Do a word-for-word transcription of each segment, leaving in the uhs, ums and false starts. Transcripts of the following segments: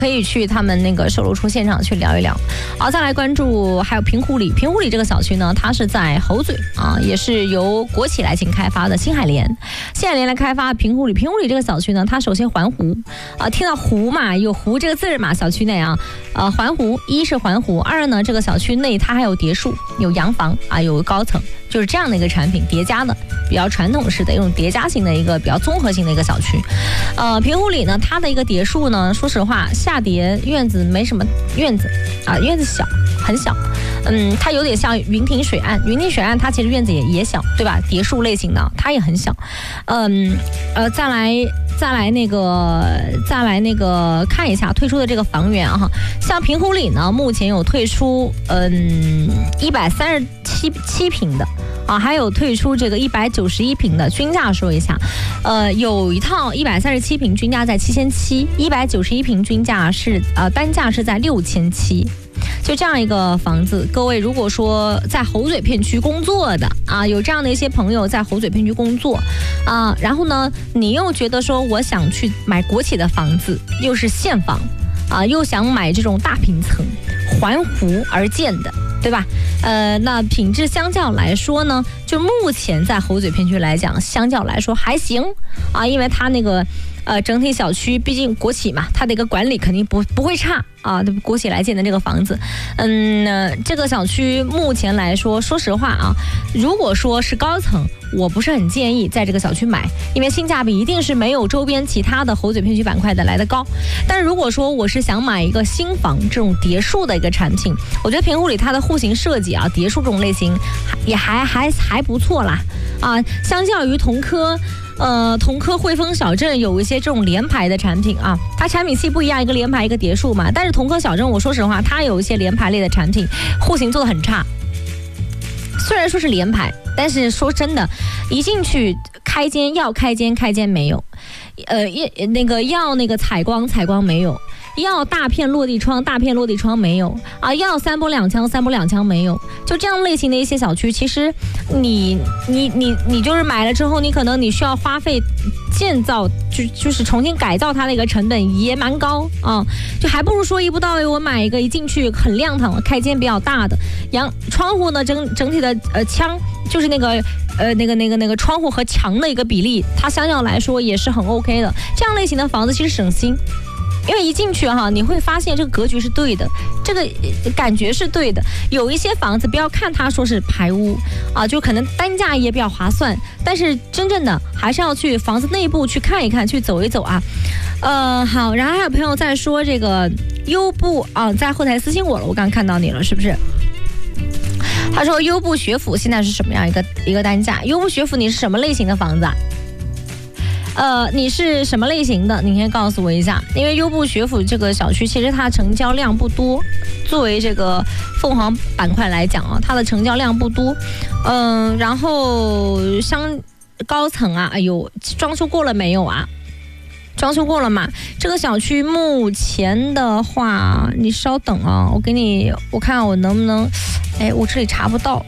可以去他们那个售楼处现场去聊一聊。好，再来关注还有平湖里，平湖里这个小区呢，它是在猴嘴啊，也是由国企来进行开发的新海联，新海联来开发平湖里。平湖里这个小区呢，它首先环湖啊，听到湖嘛，有湖这个字嘛，小区内啊，呃，环湖，一是环湖，二呢，这个小区内它还有别墅，有洋房啊，有高层，就是这样的一个产品叠加的，比较传统式的一种叠加型的一个比较综合性的一个小区。呃，平湖里呢，它的一个叠墅呢，说实话，下叠院子没什么院子啊，院子小，很小。嗯，它有点像云亭水岸，云亭水岸它其实院子也也小，对吧？叠墅类型的，它也很小。嗯，呃，再来再来那个再来那个看一下推出的这个房源啊，像平湖里呢，目前有推出嗯一百三十七七平的。啊，还有退出这个一百九十一平的，均价说一下，呃，有一套一百三十七平，均价在七千七，一百九十一平均价是呃单价是在六千七，就这样一个房子。各位如果说在猴嘴片区工作的啊，有这样的一些朋友在猴嘴片区工作啊，然后呢，你又觉得说我想去买国企的房子，又是现房啊，又想买这种大平层，环湖而建的。对吧？呃，那品质相较来说呢，就目前在猴嘴片区来讲，相较来说还行啊，因为它那个呃整体小区，毕竟国企嘛，它的一个管理肯定不不会差啊。国企来建的这个房子，嗯，呃、这个小区目前来说，说实话啊，如果说是高层，我不是很建议在这个小区买，因为性价比一定是没有周边其他的猴嘴片区板块的来的高。但是如果说我是想买一个新房这种叠墅的一个产品，我觉得平湖里它的户型设计啊，叠墅这种类型也还还还不错啦啊，相较于同科。呃，同科汇丰小镇有一些这种联排的产品啊，它产品系不一样，一个联排一个叠墅嘛。但是同科小镇，我说实话，它有一些联排类的产品，户型做得很差。虽然说是联排，但是说真的，一进去开间要开间开间没有，呃，那个要那个采光采光没有。要大片落地窗，大片落地窗没有啊！要三波两枪，三波两枪没有。就这样类型的一些小区，其实你你你你就是买了之后，你可能你需要花费建造，就就是重新改造它的一个成本也蛮高啊。就还不如说一步到位，我买一个一进去很亮堂，开间比较大的，阳窗户呢整整体的呃墙就是那个呃那个那个那个窗户和墙的一个比例，它相较来说也是很 OK 的。这样类型的房子其实省心。因为一进去哈，你会发现这个格局是对的，这个感觉是对的。有一些房子不要看它说是排屋啊，就可能单价也比较划算，但是真正的还是要去房子内部去看一看，去走一走啊。呃，好，然后还有朋友在说这个优步啊，在后台私信我了，我刚看到你了，是不是？他说优步学府现在是什么样一个一个单价？优步学府你是什么类型的房子啊？呃，你是什么类型的？你可以告诉我一下，因为优步学府这个小区其实它成交量不多，作为这个凤凰板块来讲啊，它的成交量不多。嗯、呃，然后像高层啊，哎呦，装修过了没有啊？装修过了吗？这个小区目前的话，你稍等啊，我给你，我看我能不能，哎，我这里查不到。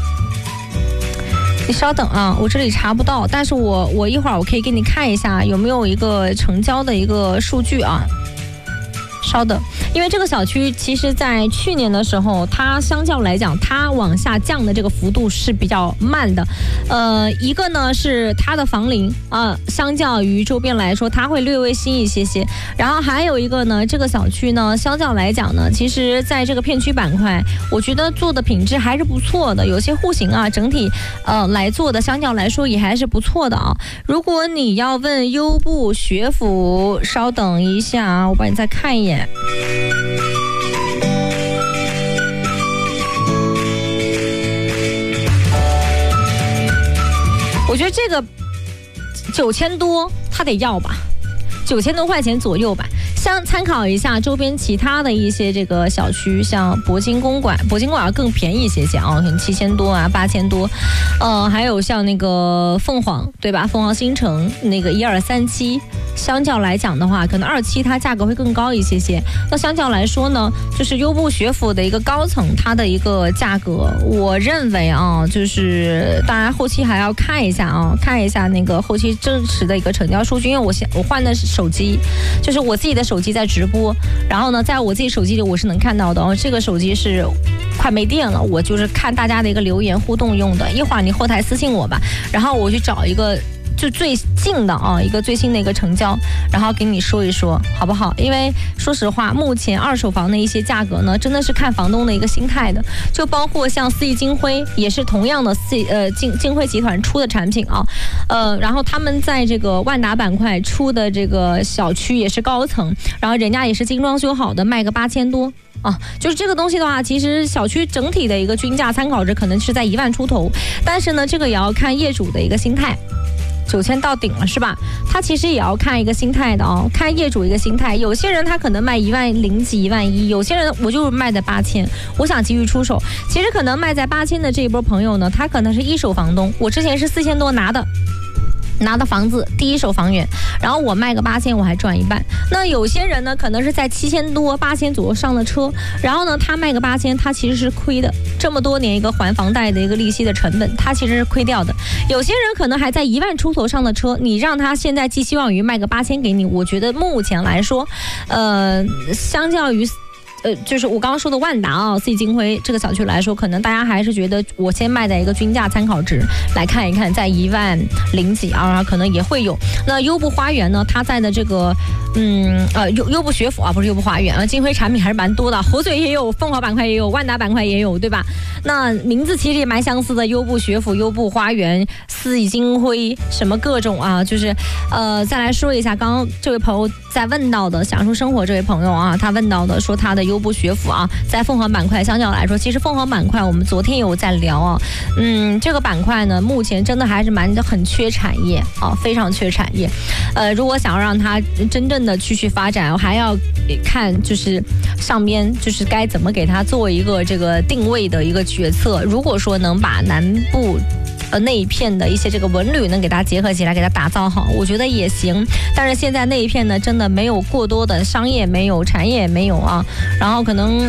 你稍等啊，我这里查不到，但是我我一会儿我可以给你看一下有没有一个成交的一个数据啊。稍等，因为这个小区其实在去年的时候，它相较来讲，它往下降的这个幅度是比较慢的。呃，一个呢是它的房龄啊，相较于周边来说，它会略微新一些些。然后还有一个呢，这个小区呢，相较来讲呢，其实在这个片区板块，我觉得做的品质还是不错的，有些户型啊，整体呃来做的相较来说也还是不错的啊。如果你要问优步学府，稍等一下啊，我帮你再看一眼。我觉得这个九千多他得要吧，九千多块钱左右吧。相参考一下周边其他的一些这个小区，像铂金公馆，铂金公馆更便宜一些些啊，可能七千多啊，八千多。呃，还有像那个凤凰，对吧？凤凰新城那个一二三七相较来讲的话，可能二期它价格会更高一些些。那相较来说呢，就是优步学府的一个高层，它的一个价格，我认为啊，就是当然后期还要看一下啊，看一下那个后期真实的一个成交数据，因为我现我换的是手机，就是我自己的手机在直播，然后呢，在我自己手机里我是能看到的哦，这个手机是快没电了，我就是看大家的一个留言互动用的。一会儿你后台私信我吧，然后我去找一个就最近的啊一个最新的一个成交，然后给你说一说好不好？因为说实话，目前二手房的一些价格呢，真的是看房东的一个心态的，就包括像四亿金辉也是同样的四呃金金辉集团出的产品啊，呃，然后他们在这个万达板块出的这个小区也是高层，然后人家也是精装修好的，卖个八千多。啊，就是这个东西的话，其实小区整体的一个均价参考值可能是在一万出头，但是呢，这个也要看业主的一个心态。九千到顶了是吧？他其实也要看一个心态的哦，看业主一个心态。有些人他可能卖一万零几、一万一，有些人我就卖在八千，我想急于出手。其实可能卖在八千的这一波朋友呢，他可能是一手房东，我之前是四千多拿的。拿的房子第一手房源，然后我卖个八千，我还赚一半。那有些人呢，可能是在七千多、八千左右上了车，然后呢，他卖个八千，他其实是亏的。这么多年一个还房贷的一个利息的成本，他其实是亏掉的。有些人可能还在一万出头上的车，你让他现在寄希望于卖个八千给你，我觉得目前来说，呃，相较于。呃，就是我刚刚说的万达啊，四季金辉这个小区来说，可能大家还是觉得我先卖的一个均价参考值来看一看，在一万零几啊，可能也会有。那优步花园呢，它在的这个，嗯呃优优步学府啊，不是优步花园啊，金辉产品还是蛮多的，猴嘴也有，凤凰板块也有，万达板块也有，对吧？那名字其实也蛮相似的，优步学府、优步花园、四季金辉，什么各种啊，就是呃，再来说一下，刚刚这位朋友在问到的享受生活这位朋友啊，他问到的说他的优步学府啊，在凤凰板块相较来说，其实凤凰板块我们昨天有在聊啊，嗯，这个板块呢，目前真的还是蛮很缺产业啊，非常缺产业。呃，如果想要让它真正的继续发展，还要看就是上边就是该怎么给它做一个这个定位的一个决策。如果说能把南部呃那一片的一些这个文旅能给它结合起来，给它打造好，我觉得也行。但是现在那一片呢，真的没有过多的商业，没有产业，没有啊，然后可能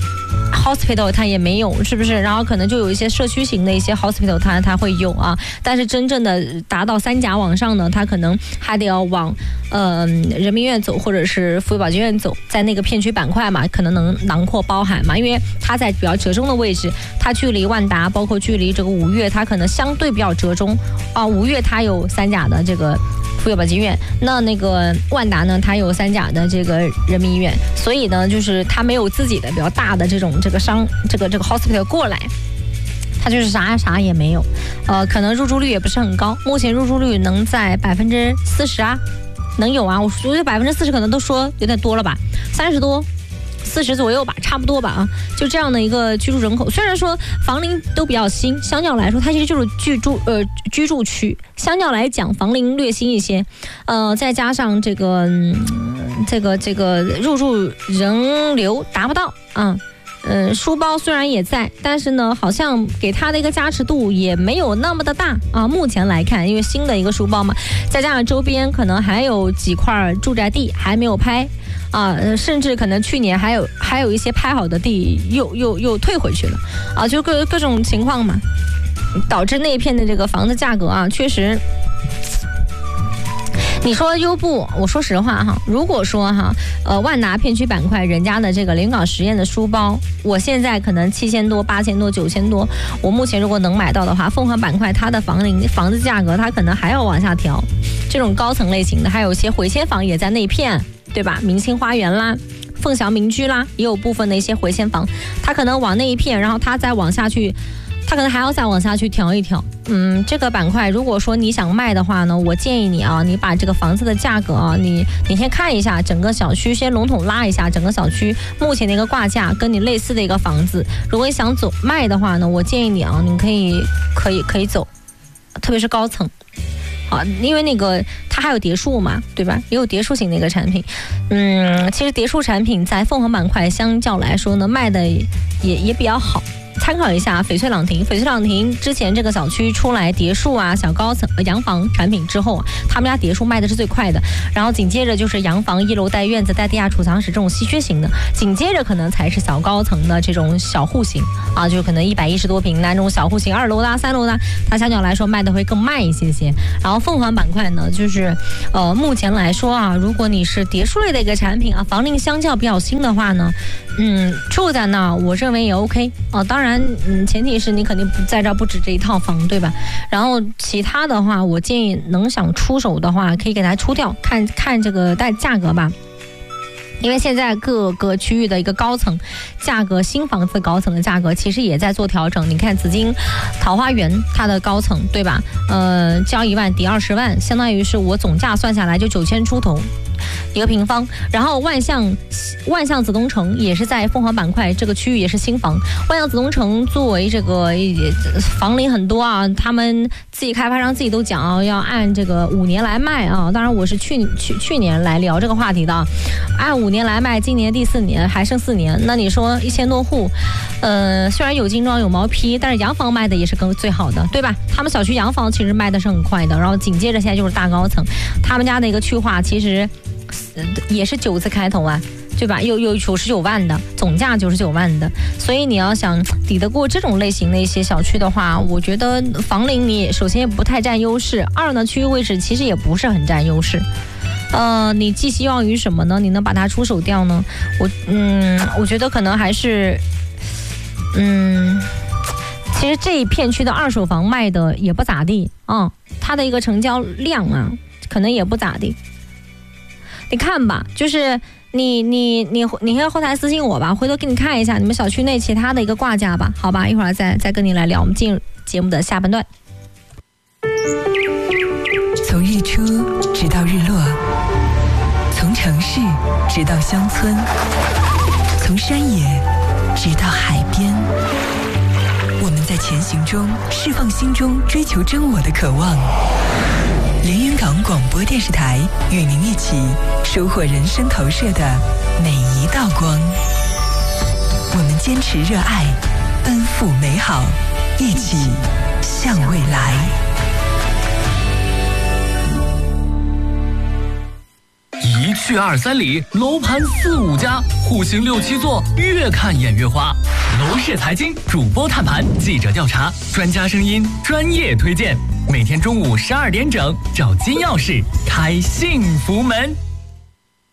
hospital 它也没有，是不是？然后可能就有一些社区型的一些 hospital 它它会有啊，但是真正的达到三甲往上呢，它可能还得要往呃人民医院走，或者是妇幼保健院走，在那个片区板块嘛，可能能囊括包含嘛，因为它在比较折中的位置，它距离万达，包括距离这个五岳，它可能相对比较折中啊。五岳它有三甲的这个妇幼保健院，那那个万达呢，它有三甲的这个人民医院，所以呢，就是它没有自己的比较大的这种这个商这个这个 hospital 过来，它就是啥啥也没有，呃，可能入住率也不是很高，目前入住率能在百分之四十啊，能有啊，我觉得百分之四十可能都说有点多了吧，三十多。四十左右吧，差不多吧啊，就这样的一个居住人口。虽然说房龄都比较新，相较来说，它其实就是居住呃居住区，相较来讲房龄略新一些，呃，再加上这个、嗯、这个这个入住人流达不到啊。嗯，书包虽然也在，但是呢，好像给它的一个加持度也没有那么的大啊。目前来看，因为新的一个书包嘛，再加上周边可能还有几块住宅地还没有拍啊，甚至可能去年还有还有一些拍好的地又又又退回去了啊，就各各种情况嘛，导致那一片的这个房子价格啊，确实。你说优步，我说实话哈，如果说哈，呃，万达片区板块人家的这个临港实验的书包，我现在可能七千多、八千多、九千多，我目前如果能买到的话，凤凰板块它的房龄房子价格它可能还要往下调，这种高层类型的，还有一些回迁房也在那片，对吧？明星花园啦。凤翔民居啦，也有部分的一些回迁房，它可能往那一片，然后它再往下去，它可能还要再往下去调一调。嗯，这个板块如果说你想卖的话呢，我建议你啊，你把这个房子的价格啊，你你先看一下整个小区，先笼统拉一下整个小区目前的一个挂价，跟你类似的一个房子，如果你想走卖的话呢，我建议你啊，你可以可以可以走，特别是高层。啊，因为那个它还有叠数嘛，对吧？也有叠数型的一个产品。嗯，其实叠数产品在凤凰板块相较来说呢，卖的也也比较好。参参考一下翡翠朗廷。翡翠朗廷之前这个小区出来别墅啊、小高层、呃、洋房产品之后，他们家别墅卖的是最快的，然后紧接着就是洋房，一楼带院子、带地下储藏室这种稀缺型的，紧接着可能才是小高层的这种小户型啊，就可能一百一十多平那种小户型，二楼的、三楼的，它相较来说卖的会更慢一些些。然后凤凰板块呢，就是呃目前来说啊，如果你是别墅类的一个产品啊，房龄相较比较新的话呢，嗯，住在那我认为也 OK 啊。当然，嗯，前提是你肯定不在这不止这一套房，对吧？然后其他的话，我建议能想出手的话，可以给它出掉，看看这个带价格吧。因为现在各个区域的一个高层价格，新房子高层的价格其实也在做调整。你看紫金桃花源它的高层，对吧？呃，交一万抵二十万，相当于是我总价算下来就九千出头一个平方。然后万象万象紫东城也是在凤凰板块这个区域，也是新房。万象紫东城作为这个房龄很多啊，他们自己开发商自己都讲啊，要按这个五年来卖啊。当然我是去去去年来聊这个话题的，按五年来卖，今年第四年还剩四年，那你说一千多户，呃，虽然有精装有毛坯，但是洋房卖的也是更最好的，对吧？他们小区洋房其实卖的是很快的，然后紧接着现在就是大高层，他们家的一个区划其实也是九字开头啊，对吧？有有九十九万的总价，九十九万的，所以你要想抵得过这种类型的一些小区的话，我觉得房龄你首先也不太占优势，二呢区域位置其实也不是很占优势。呃，你寄希望于什么呢？你能把它出手掉呢？我嗯，我觉得可能还是嗯，其实这一片区的二手房卖的也不咋地啊、嗯，它的一个成交量啊，可能也不咋地。你看吧，就是你你你你可以后台私信我吧，回头给你看一下你们小区内其他的一个挂价吧，好吧？一会儿再再跟你来聊。我们进入节目的下半段。 从日出直到日落，从城市直到乡村，从山野直到海边，我们在前行中释放心中追求真我的渴望。连云港广播电视台与您一起收获人生投射的每一道光。我们坚持热爱，奔赴美好，一起向未来。 一去二三里，楼盘四五家，户型六七座，越看眼越花。楼市财经主播探盘，记者调查，专家声音，专业推荐。每天中午十二点整，找金钥匙开幸福门。